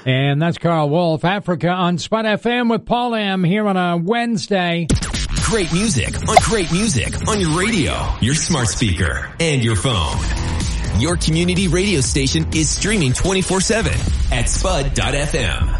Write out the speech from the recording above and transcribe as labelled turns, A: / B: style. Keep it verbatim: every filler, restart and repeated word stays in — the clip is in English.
A: And that's Carl Wolf, Africa on Spot F M with Paul M here on a Wednesday.
B: Great music on great music on your radio, your smart speaker, and your phone. Your community radio station is streaming twenty-four seven at spud dot f m.